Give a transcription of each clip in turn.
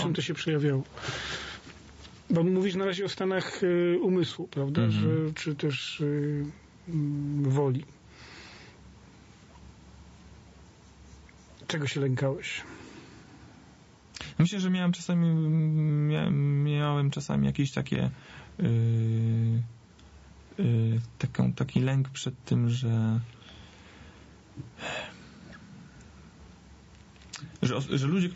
czym to się przejawiało? Bo mówisz na razie o stanach umysłu, prawda? Czy też woli. Czego się lękałeś? Myślę, że miałem czasami jakieś takie taki lęk przed tym, że ludzie,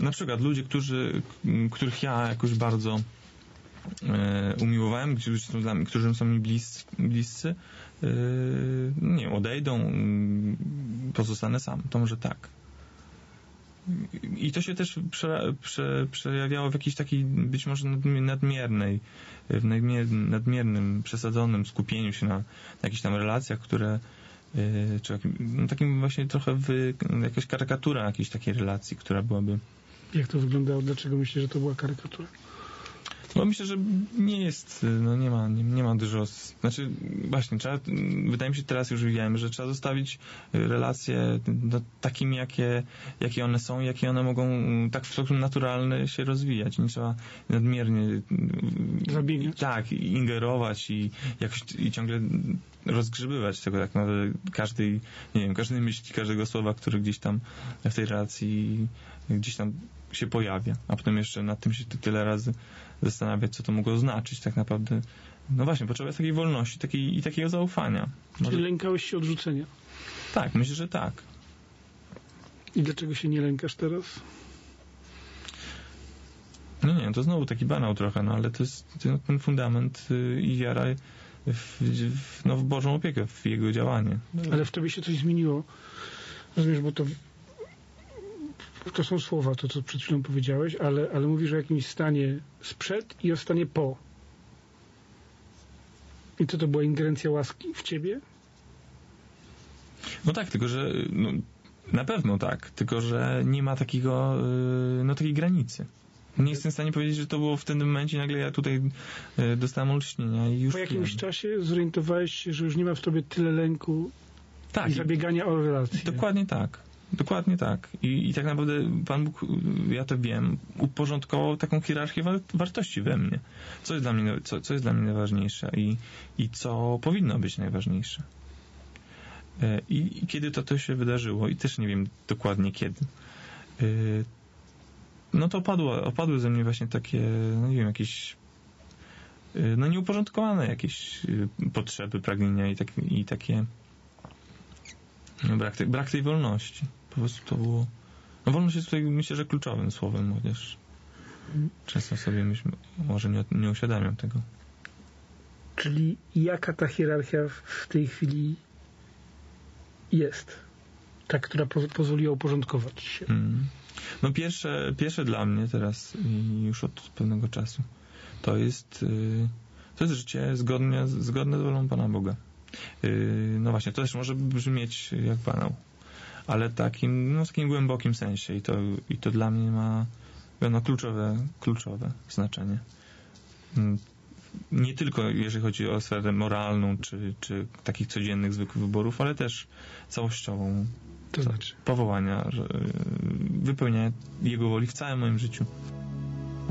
których ja jakoś bardzo umiłowałem, którzy są mi bliscy, nie odejdą, pozostanę sam. To może tak. I to się też przejawiało w jakiejś takiej być może nadmiernym, przesadzonym skupieniu się na jakichś tam relacjach, które czy takim właśnie trochę jakaś karykatura jakiejś takiej relacji, która byłaby... Jak to wyglądało? Dlaczego myślisz, że to była karykatura? Bo myślę, że nie jest, nie ma dużo, znaczy właśnie wydaje mi się, teraz już wiem, że trzeba zostawić relacje takimi, jakie one są, jakie one mogą tak w sposób naturalny się rozwijać. Nie trzeba nadmiernie zabiegać. Tak, ingerować i ciągle rozgrzebywać tego tak naprawdę każdej myśli, każdego słowa, które gdzieś tam w tej relacji gdzieś tam się pojawia, a potem jeszcze nad tym się tyle razy zastanawiać, co to mogło znaczyć tak naprawdę. No właśnie, potrzeba takiej wolności i takiego zaufania. Czyli lękałeś się odrzucenia? Tak, myślę, że tak. I dlaczego się nie lękasz teraz? No nie, to znowu taki banał trochę, ale to jest ten fundament i wiara w Bożą opiekę, w Jego działanie. Ale w tobie się coś zmieniło. Rozumiesz, bo to są słowa, to co przed chwilą powiedziałeś, ale mówisz o jakimś stanie sprzed i o stanie po. I co to była ingerencja łaski w ciebie? No tak, tylko że na pewno tak, tylko że nie ma takiej granicy. Nie jestem w stanie powiedzieć, że to było w tym momencie, nagle ja tutaj dostałem olśnienia i już... Po jakimś czasie zorientowałeś się, że już nie ma w tobie tyle lęku i zabiegania o relacje. Dokładnie tak. Dokładnie tak. I tak naprawdę Pan Bóg, ja to wiem, uporządkował taką hierarchię wartości we mnie. Co jest dla mnie najważniejsze i co powinno być najważniejsze. I kiedy to się wydarzyło, i też nie wiem dokładnie kiedy, no to opadły ze mnie właśnie takie, no nie wiem, jakieś nieuporządkowane jakieś potrzeby, pragnienia i takie brak tej wolności. Po prostu to było... No wolność jest tutaj, myślę, że kluczowym słowem, chociaż często sobie może nie uświadamiam tego. Czyli jaka ta hierarchia w tej chwili jest? Ta, która pozwoliła uporządkować się. No pierwsze dla mnie teraz i już od pewnego czasu to jest życie zgodne z wolą Pana Boga. No właśnie, to też może brzmieć jak banał, ale takim głębokim sensie i to dla mnie ma kluczowe znaczenie. Nie tylko jeżeli chodzi o sferę moralną czy takich codziennych, zwykłych wyborów, ale też całościową, to znaczy powołania, wypełniania Jego woli w całym moim życiu.